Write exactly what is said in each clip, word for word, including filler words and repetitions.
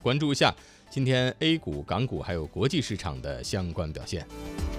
关注一下今天 A 股、港股还有国际市场的相关表现。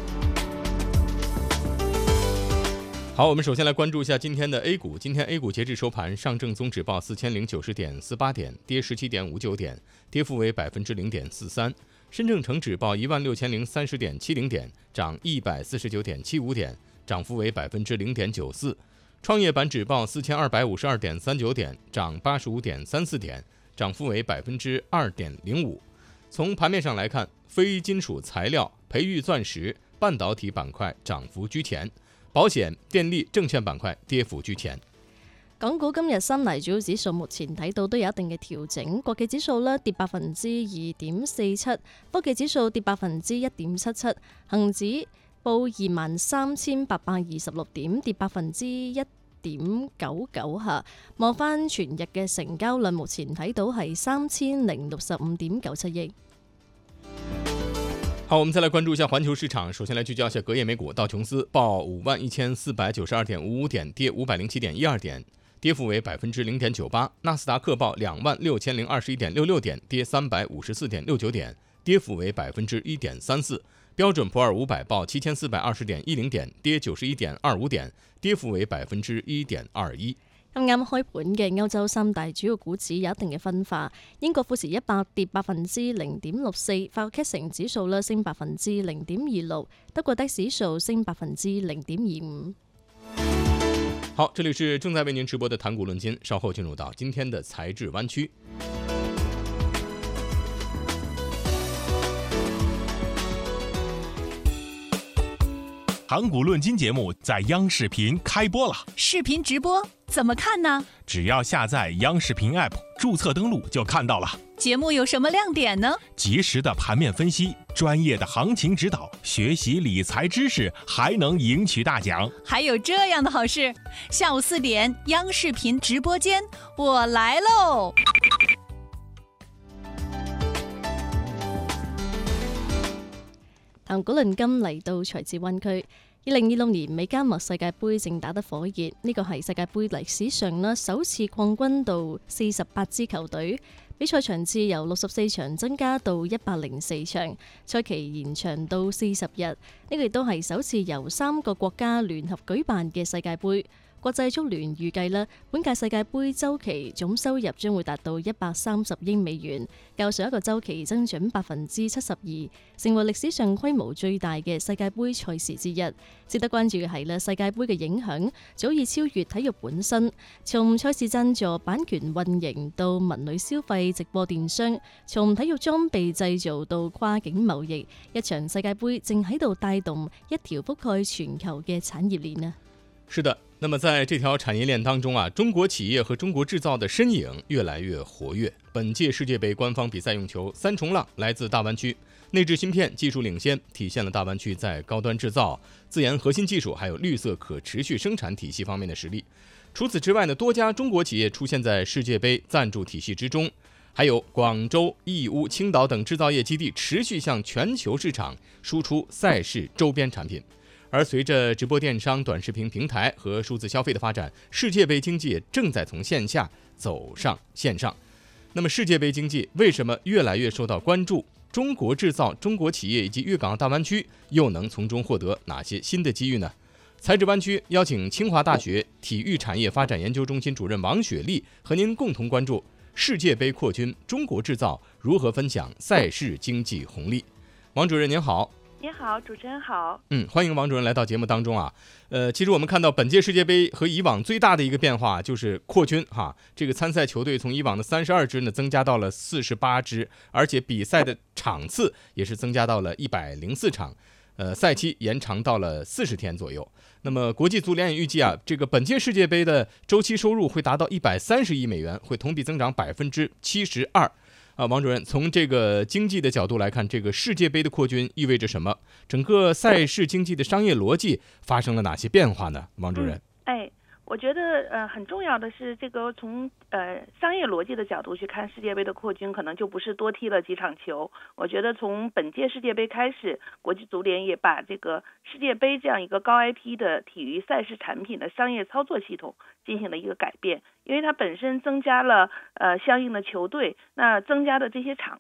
好，我们首先来关注一下今天的 A 股。今天 A 股截至收盘，上证综指报四千零九十点四八点，跌十七点五九点，跌幅为百分之零点四三。深证成指报一万六千零三十点七零点，涨一百四十九点七五点，涨幅为百分之零点九四。创业板指报四千二百五十二点三九点，涨八十五点三四点，涨幅为百分之二点零五。从盘面上来看，非金属材料、培育钻石、半導體板塊漲幅居前，保險、電力、證券板塊跌幅居前。 港股今日三大主要指數目前睇到都有一定嘅調整，國企指數咧跌百分之二點四七，科技指數跌百分之一點七七，恒指報二萬三千八百二十六點，跌百分之一點九九下。望翻全日嘅成交量，目前睇到係三千零六十五點九七億。 好，我們再來關注一下環球市場。首先來聚焦一下隔夜美股，道瓊斯報五萬一千四百九十二點五五點，跌五百零七點一二點，跌幅為百分之零點九八。納斯達克報兩萬六千零二十一點六六點，跌三百五十四點六九點，跌幅為百分之一點三四。標準普爾五百報七千四百二十點一零點，跌九十一點二五點，跌幅為百分之一點二一。 啱啱開盤嘅歐洲三大主要股指有一定嘅分化，英國富時一百跌百分之零點六四，法國 C A C 指數咧升百分之零點二六，德國 D A X 指數升百分之零點二五。 好，這裡是正在為您直播的談股論金，稍後進入到今天的財智灣區。 谈股论金节目在央视频开播了， 视频直播怎么看呢？ 只要下载央视频 App， 注册登录就看到了。 节目有什么亮点呢？ 及时的盘面分析，专业的行情指导，学习理财知识，还能赢取大奖。 还有这样的好事，下午四點央視頻直播間，我來嘍！ 談股論金嚟到財智灣區。二零二六年美加墨世界盃正打得火熱，呢個係世界盃歷史上啦首次擴軍到四十八支球隊，比賽場次由六十四場增加到一百零四場，賽期延長到四十日。呢個亦都係首次由三個國家聯合舉辦嘅世界盃。國際足聯預計咧，本屆世界盃週期總收入將會達到一百三十億美元，較上一個週期增長百分之七十二，成為歷史上規模最大嘅世界盃賽事之一。值得關注嘅係咧，世界盃嘅影響早已超越體育本身，從賽事贊助、版權運營到文旅消費、直播電商，從體育裝備製造到跨境貿易，一場世界盃正喺度帶動一條覆蓋全球嘅產業鏈啊！ 是的。那麼在這條產業鏈當中啊，中國企業和中國製造的身影越來越活躍。本屆世界盃官方比賽用球三重浪來自大灣區，內置芯片技術領先，體現了大灣區在高端製造、自研核心技術還有綠色可持續生產體系方面的實力。除此之外呢，多家中國企業出現在世界盃贊助體系之中，還有廣州、義烏、青島等製造業基地持續向全球市場輸出賽事周邊產品。而隨着直播電商、短視頻平台和數字消費的發展，世界盃經濟正在從線下走上線上。那麼世界盃經濟為什麼越來越受到關注？中國製造、中國企業以及粵港澳大灣區又能從中獲得哪些新的機遇呢？財智灣區邀請清華大學體育產業發展研究中心主任王雪麗和您共同關注世界盃擴軍，中國製造如何分享賽事經濟紅利。王主任您好。 您好，主持人好。 嗯，歡迎王主任來到節目當中啊。呃，其實我們看到本屆世界盃和以往最大的一個變化就是擴軍哈，這個參賽球隊從以往的三十二支呢增加到了四十八支，而且比賽的場次也是增加到了一百零四場，呃，賽期延長到了四十天左右。那麼國際足聯也預計啊，這個本屆世界盃的週期收入會達到一百三十億美元，會同比增長百分之七十二。啊，王主任，從這個經濟的角度來看，這個世界盃的擴軍意味着什麼？整個賽事經濟的商業邏輯發生了哪些變化呢？王主任， 嗯、哎，我覺得呃很重要的是，這個從呃商業邏輯的角度去看世界盃的擴軍，可能就不是多踢了幾場球。我覺得從本屆世界盃開始，國際足聯也把這個世界盃這樣一個高 I P 的體育賽事產品的商業操作系統進行了一個改變。因為它本身增加了呃相應的球隊，那增加的這些場